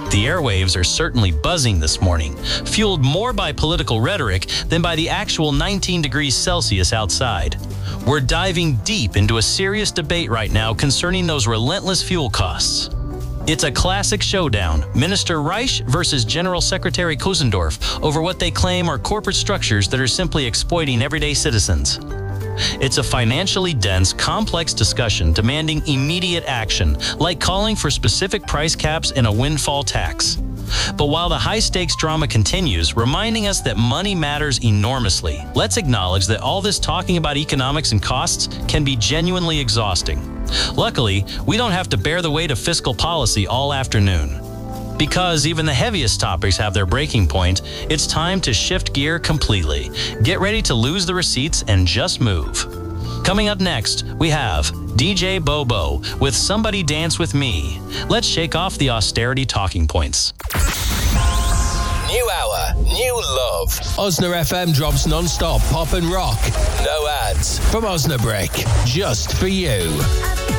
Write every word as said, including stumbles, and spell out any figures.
The airwaves are certainly buzzing this morning, fueled more by political rhetoric than by the actual nineteen degrees Celsius outside. We're diving deep into a serious debate right now concerning those relentless fuel costs. It's a classic showdown, Minister Reich versus General Secretary Kusendorf, over what they claim are corporate structures that are simply exploiting everyday citizens. It's a financially dense, complex discussion demanding immediate action, like calling for specific price caps and a windfall tax. But while the high-stakes drama continues, reminding us that money matters enormously, let's acknowledge that all this talking about economics and costs can be genuinely exhausting. Luckily, we don't have to bear the weight of fiscal policy all afternoon. Because even the heaviest topics have their breaking point, it's time to shift gear completely. Get ready to lose the receipts and just move. Coming up next, we have D J Bobo with Somebody Dance With Me. Let's shake off the austerity talking points. New hour, new love. Osna F M drops non-stop pop and rock. No ads. From Osnabrick, just for you.